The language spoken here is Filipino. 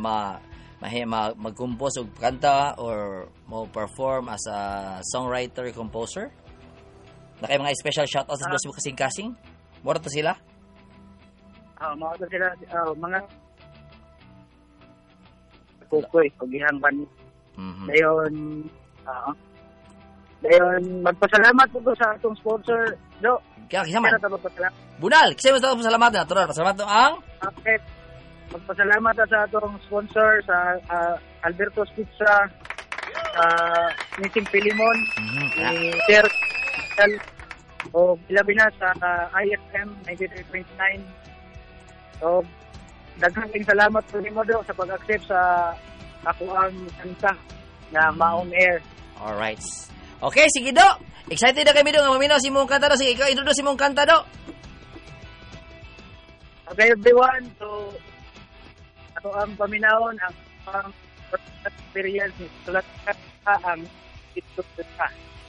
mag-compose og kanta or mo perform as a songwriter, composer? Na kay mga special shoutouts sa mo kasing-kasing? Mura to sila? Mga to sila mga kukoy pagihang ban. Dayon magpasalamat po sa atong sponsor do. Kaya kisama. Bunal, kisama sa pasalamat na tural. Pasalamat no ang okay. Magpasalamat sa atong sponsor sa Alberto's Pizza, Nising Pilimon, ni Sir o Pilabina sa IFM 93.9. So, daghang salamat po nimo do sa pag-accept sa ako ang kanta na Maong Air. Alright. Okay, sige do. Excited na kami do nga maminaw si mong kanta do. Sige, ikaw introduce si mong kanta do. Okay everyone, so ako ang paminawon ang experience ni sulat ang ito